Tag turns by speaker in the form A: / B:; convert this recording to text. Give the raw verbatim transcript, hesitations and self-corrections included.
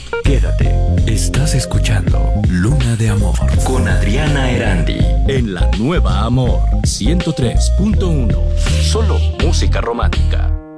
A: Quédate, estás escuchando Luna de Amor con Adriana Erandi en la nueva Amor ciento tres punto uno. Solo música romántica.